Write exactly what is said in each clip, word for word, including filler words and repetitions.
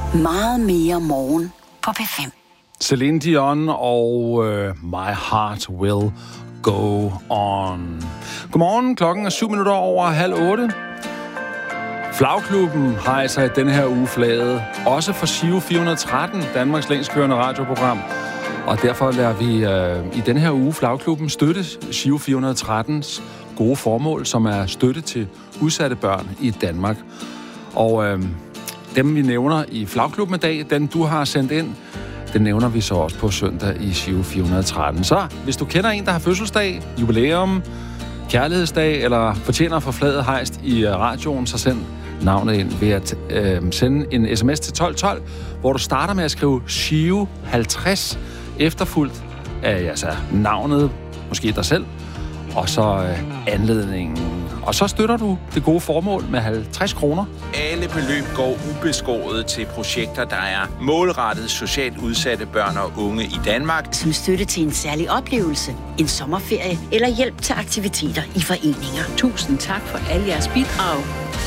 Meget mere morgen på P fem. Celine Dion og uh, My Heart Will Go On. Godmorgen, klokken er syv minutter over halv otte. Flagklubben hejser i denne her uge flaget, også for Giro fire hundrede og tretten, Danmarks længstkørende radioprogram. Og derfor lader vi øh, i denne her uge Flagklubben støtte Giro fire hundrede og trettens gode formål, som er støtte til udsatte børn i Danmark. Og øh, dem, vi nævner i Flagklubben i dag, den du har sendt ind, den nævner vi så også på søndag i Giro fire hundrede og tretten. Så hvis du kender en, der har fødselsdag, jubilæum, kærlighedsdag eller fortjener for flaget hejst i radioen, så send navnet ind ved at øh, sende en sms til tolv tolv, hvor du starter med at skrive Giro halvtreds, efterfulgt af altså, navnet, måske dig selv, og så øh, anledningen. Og så støtter du det gode formål med halvtreds kroner. Alle beløb går ubeskåret til projekter, der er målrettet socialt udsatte børn og unge i Danmark. Som støtte til en særlig oplevelse, en sommerferie eller hjælp til aktiviteter i foreninger. Tusind tak for alle jeres bidrag.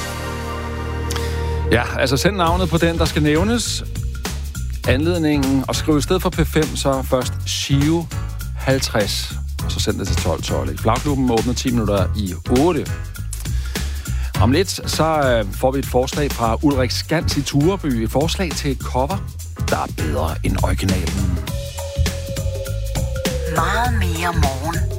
Ja, altså send navnet på den, der skal nævnes, anledningen, og skriv i stedet for P fem, så først Giro halvtreds, og så send det til tolv tolv. Flagklubben åbner ti minutter i otte. Om lidt, så øh, får vi et forslag fra Ulrik Skans i Tureby. Et forslag til et cover, der er bedre end originalen. Meget mere morgen